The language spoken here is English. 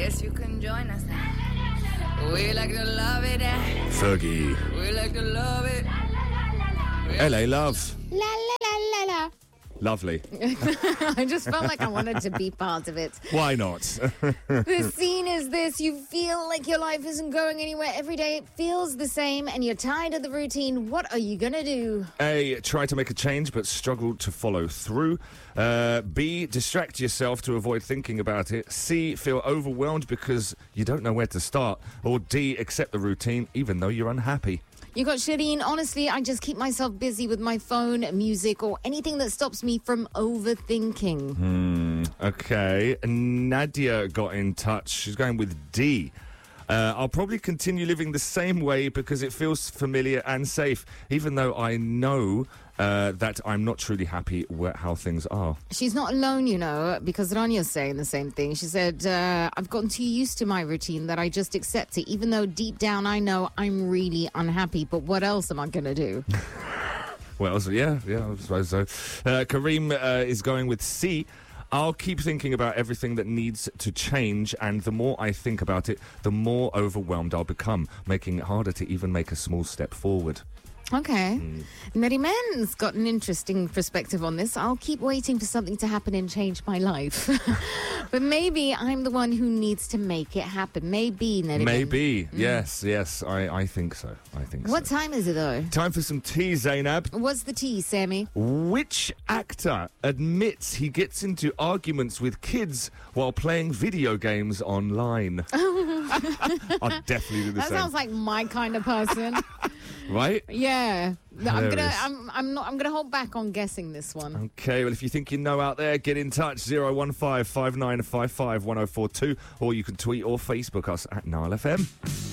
Yes, you can join us now. We like to love it. Fergie. We like to love it. LA Love. La la la la la. Lovely. I just felt like I wanted to be part of it. Why not? The scene is this. You feel like your life isn't going anywhere. Every day it feels the same and you're tired of the routine. What are you going to do? A, try to make a change but struggle to follow through. B, distract yourself to avoid thinking about it. C, feel overwhelmed because you don't know where to start. Or D, accept the routine even though you're unhappy. You got Shireen. Honestly, I just keep myself busy with my phone, music, or anything that stops me from overthinking. Okay. Nadia got in touch. She's going with D. I'll probably continue living the same way because it feels familiar and safe, even though I know that I'm not truly happy with how things are. She's not alone, you know, because Ranya's saying the same thing. She said, I've gotten too used to my routine that I just accept it, even though deep down I know I'm really unhappy. But what else am I going to do? Well, so yeah, I suppose so. Kareem is going with C. I'll keep thinking about everything that needs to change, and the more I think about it, the more overwhelmed I'll become, making it harder to even make a small step forward. Okay. Neriman's got an interesting perspective on this. I'll keep waiting for something to happen and change my life. But maybe I'm the one who needs to make it happen. Maybe, Neriman. Maybe. Yes, I think so. What time is it, though? Time for some tea, Zainab. What's the tea, Sammy? Which actor admits he gets into arguments with kids while playing video games online? I'll definitely do the That same. sounds like my kind of person. Right? Yeah. Hilarious. I'm gonna hold back on guessing this one. Okay, well, if you think you know out there, get in touch, 015 5955 1042, or you can tweet or Facebook us at Nile FM.